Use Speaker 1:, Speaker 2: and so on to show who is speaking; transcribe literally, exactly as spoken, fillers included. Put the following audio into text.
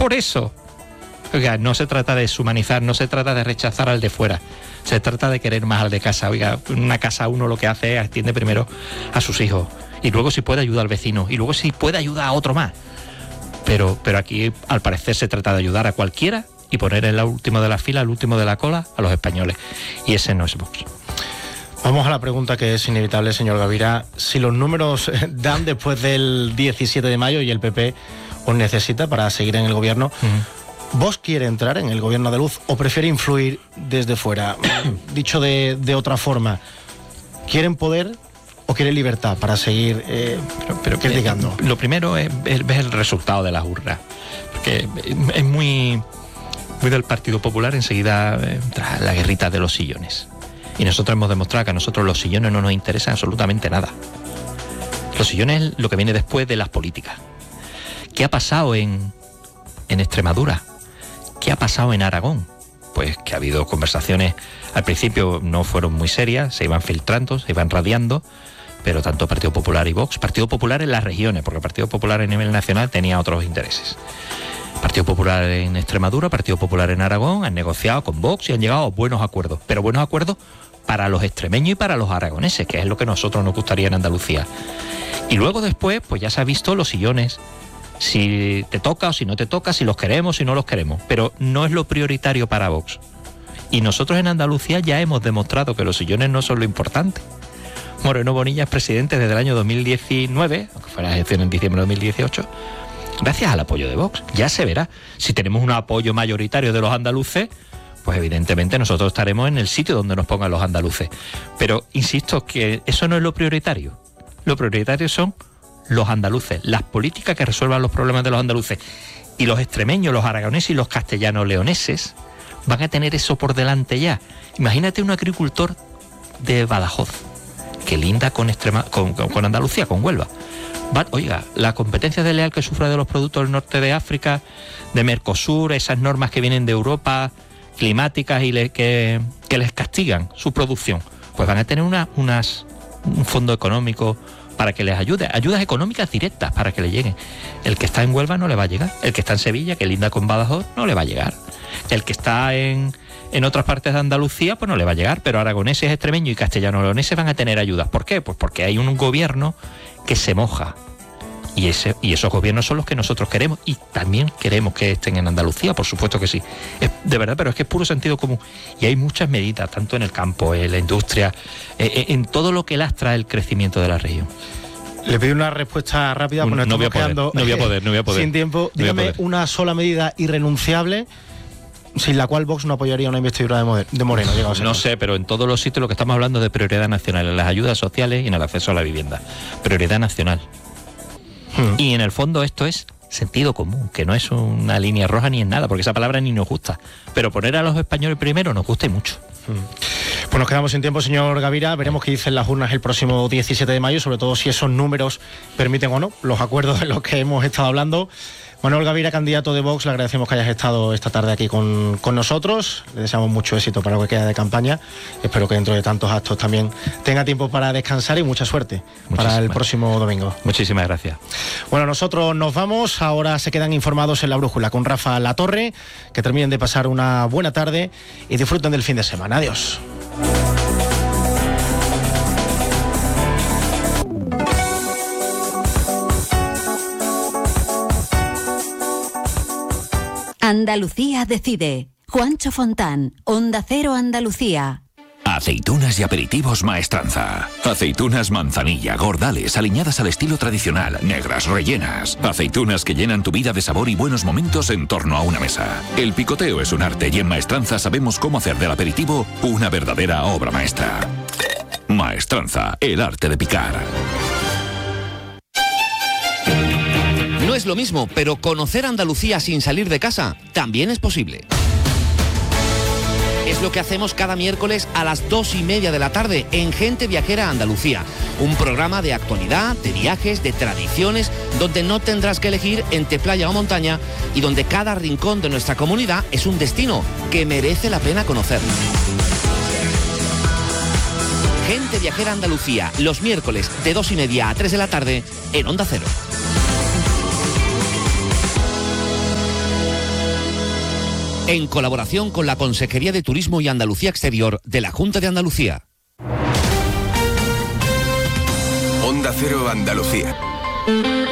Speaker 1: por eso. Oiga, no se trata de deshumanizar, no se trata de rechazar al de fuera, se trata de querer más al de casa. Oiga, una casa uno lo que hace es atiende primero a sus hijos y luego si puede ayuda al vecino y luego si puede ayuda a otro más. Pero, pero aquí al parecer se trata de ayudar a cualquiera y poner el último de la fila, el último de la cola a los españoles. Y ese no es Vox.
Speaker 2: Vamos a la pregunta que es inevitable, señor Gavira. Si los números dan después del diecisiete de mayo y el P P os necesita para seguir en el gobierno, uh-huh. ¿Vox quiere entrar en el gobierno de Luz o prefiere influir desde fuera? Dicho de, de otra forma, ¿quieren poder o quieren libertad para seguir eh, pero, pero, criticando?
Speaker 1: Eh, lo primero es, es ver el resultado de las urnas, porque es muy, muy del Partido Popular enseguida eh, tras la guerrita de los sillones. Y nosotros hemos demostrado que a nosotros los sillones no nos interesan absolutamente nada. Los sillones es lo que viene después de las políticas. ¿Qué ha pasado en, en Extremadura? ¿Qué ha pasado en Aragón? Pues que ha habido conversaciones, al principio no fueron muy serias, se iban filtrando, se iban radiando, pero tanto Partido Popular y Vox, Partido Popular en las regiones, porque el Partido Popular a nivel nacional tenía otros intereses. Partido Popular en Extremadura, Partido Popular en Aragón, han negociado con Vox y han llegado a buenos acuerdos, pero buenos acuerdos para los extremeños y para los aragoneses, que es lo que a nosotros nos gustaría en Andalucía. Y luego después, pues ya se ha visto los sillones, si te toca o si no te toca, si los queremos, si no los queremos, pero no es lo prioritario para Vox. Y nosotros en Andalucía ya hemos demostrado que los sillones no son lo importante. Moreno Bonilla es presidente desde el año dos mil diecinueve, aunque fue la elección en diciembre de dos mil dieciocho, gracias al apoyo de Vox. Ya se verá. Si tenemos un apoyo mayoritario de los andaluces, pues evidentemente nosotros estaremos en el sitio donde nos pongan los andaluces. Pero insisto que eso no es lo prioritario. Lo prioritario son los andaluces, las políticas que resuelvan los problemas de los andaluces. Y los extremeños, los aragoneses y los castellanos leoneses van a tener eso por delante ya. Imagínate un agricultor de Badajoz que linda con, Extrema, con, con, con Andalucía, con Huelva. Va, oiga, la competencia desleal que sufre de los productos del norte de África, de Mercosur, esas normas que vienen de Europa, climáticas y le, que, que les castigan su producción, pues van a tener una, unas, un fondo económico para que les ayude, ayudas económicas directas para que le lleguen. El que está en Huelva no le va a llegar, el que está en Sevilla, que linda con Badajoz, no le va a llegar, el que está en, en otras partes de Andalucía, pues no le va a llegar, pero aragoneses, extremeños y castellano-leoneses van a tener ayudas. ¿Por qué? Pues porque hay un gobierno que se moja. Y, ese, y esos gobiernos son los que nosotros queremos y también queremos que estén en Andalucía, por supuesto que sí. Es, de verdad, pero es que es puro sentido común. Y hay muchas medidas, tanto en el campo, en la industria, en, en todo lo que lastra el crecimiento de la región.
Speaker 2: Le pido una respuesta rápida, porque nos
Speaker 1: no,
Speaker 2: estamos
Speaker 1: voy a poder,
Speaker 2: quedando
Speaker 1: no voy a poder, no voy a poder.
Speaker 2: sin tiempo.
Speaker 1: No
Speaker 2: Dígame una sola medida irrenunciable sin la cual Vox no apoyaría una investidura de Moreno.
Speaker 1: No sé, pero en todos los sitios lo que estamos hablando es de prioridad nacional, en las ayudas sociales y en el acceso a la vivienda. Prioridad nacional. Hmm. Y en el fondo esto es sentido común, que no es una línea roja ni en nada, porque esa palabra ni nos gusta. Pero poner a los españoles primero nos gusta y mucho.
Speaker 2: Hmm. Pues nos quedamos sin tiempo, señor Gavira. Veremos qué dicen las urnas el próximo diecisiete de mayo, sobre todo si esos números permiten o no los acuerdos de los que hemos estado hablando. Manuel Gavira, candidato de Vox, le agradecemos que hayas estado esta tarde aquí con, con nosotros. Le deseamos mucho éxito para lo que queda de campaña. Espero que dentro de tantos actos también tenga tiempo para descansar y mucha suerte Muchísimas. para el próximo domingo.
Speaker 1: Muchísimas gracias.
Speaker 2: Bueno, nosotros nos vamos. Ahora se quedan informados en La Brújula con Rafa Latorre. Que terminen de pasar una buena tarde y disfruten del fin de semana. Adiós.
Speaker 3: Andalucía decide. Juancho Fontán, Onda Cero Andalucía.
Speaker 4: Aceitunas y aperitivos Maestranza. Aceitunas manzanilla, gordales, aliñadas al estilo tradicional, negras, rellenas. Aceitunas que llenan tu vida de sabor y buenos momentos en torno a una mesa. El picoteo es un arte y en Maestranza sabemos cómo hacer del aperitivo una verdadera obra maestra. Maestranza, el arte de picar.
Speaker 5: No es lo mismo, pero conocer Andalucía sin salir de casa también es posible. Es lo que hacemos cada miércoles a las dos y media de la tarde en Gente Viajera Andalucía. Un programa de actualidad, de viajes, de tradiciones, donde no tendrás que elegir entre playa o montaña y donde cada rincón de nuestra comunidad es un destino que merece la pena conocer. Gente Viajera Andalucía, los miércoles de dos y media a tres de la tarde en Onda Cero. en colaboración con la Consejería de Turismo y Andalucía Exterior de la Junta de Andalucía.
Speaker 6: Onda Cero Andalucía.